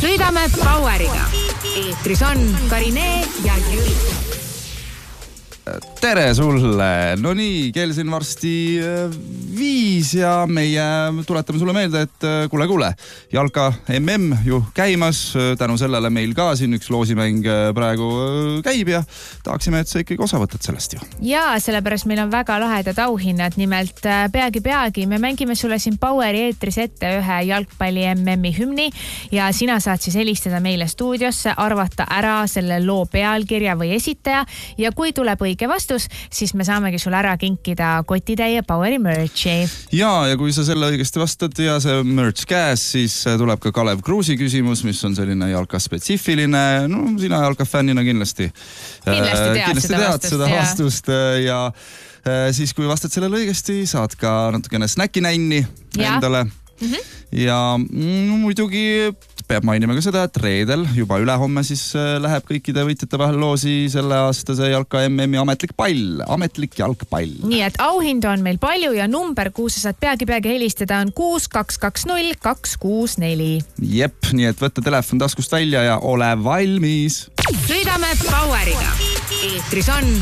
Sõidame Poweriga. Eetris on Karine ja Jüri. Tere sulle! No nii, kell siin varsti 5 ja meie tuletame sulle meelde, et kuule, jalka MM ju käimas, tänu sellele meil ka siin üks loosimäng praegu käib ja tahaksime, et sa ikkagi osa võtad sellest ju. Jaa, sellepärast meil on väga lahedad auhinnad, nimelt peagi me mängime sulle siin Poweri eetris ette ühe jalgpalli MM-i hümni ja sina saad siis helistada meile stuudiosse, arvata ära selle loo pealkirja või esitaja ja kui tuleb õige vastus, siis me saamegi sulle ära kinkida kotitäie Poweri merchi. Ja kui sa selle õigesti vastad ja see merch käes, siis tuleb ka Kalev Kruusi küsimus, mis on selline jalka spetsiifiline. No sina jalka fännina kindlasti tead seda vastust ja siis kui vastad sellele õigesti, saad ka natukene snäkinänni endale. Ja muidugi peab mainima ka seda, et reedel juba ülehomme siis läheb kõikide võitjate vahel loosi selle aastase jalka MM-i ametlik jalgpall. Nii et auhindu on meil palju ja number, kuhu sa saad peagi helistada on 6220 264. Jep, nii et võtta telefon taskust välja ja ole valmis. Sõidame Poweriga. Eetris on